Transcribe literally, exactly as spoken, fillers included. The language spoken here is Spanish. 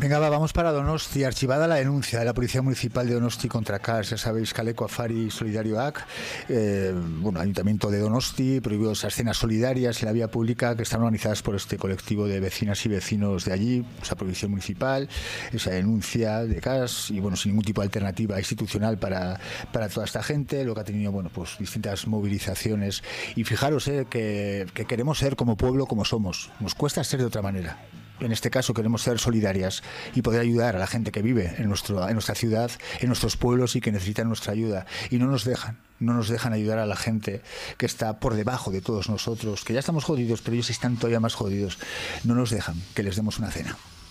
Venga, va, vamos para Donosti. Archivada la denuncia de la Policía Municipal de Donosti contra C A S, ya sabéis, Kaleko Afari Solidarioak, eh, bueno, Ayuntamiento de Donosti, prohibió esas cenas solidarias en la vía pública que están organizadas por este colectivo de vecinas y vecinos de allí, esa prohibición municipal, esa denuncia de C A S y, bueno, sin ningún tipo de alternativa institucional para, para toda esta gente, lo que ha tenido, bueno, pues distintas movilizaciones. Y fijaros, eh, que, que queremos ser como pueblo, como somos. Nos cuesta ser de otra manera. En este caso queremos ser solidarias y poder ayudar a la gente que vive en, nuestro, en nuestra ciudad, en nuestros pueblos y que necesitan nuestra ayuda. Y no nos dejan, no nos dejan ayudar a la gente que está por debajo de todos nosotros, que ya estamos jodidos, pero ellos están todavía más jodidos. No nos dejan que les demos una cena.